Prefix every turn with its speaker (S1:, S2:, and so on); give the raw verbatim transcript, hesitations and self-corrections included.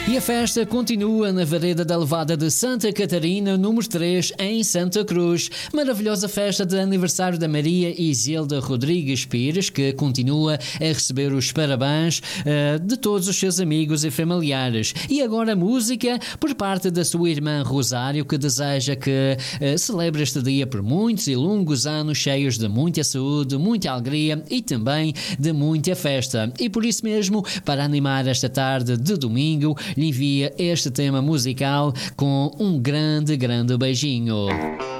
S1: E a festa continua na Vareda da Levada de Santa Catarina, número três, em Santa Cruz. Maravilhosa festa de aniversário da Maria Isilda Rodrigues Pires, que continua a receber os parabéns uh, de todos os seus amigos e familiares. E agora música por parte da sua irmã Rosário, que deseja que uh, celebre este dia por muitos e longos anos cheios de muita saúde, muita alegria e também de muita festa. E por isso mesmo, para animar esta tarde de domingo, lhe envia este tema musical com um grande, grande beijinho.